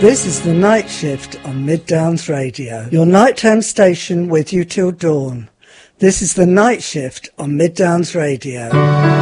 This is the Night Shift on Mid Downs Radio, your nighttime station with you till dawn. This is the Night Shift on Mid Downs Radio.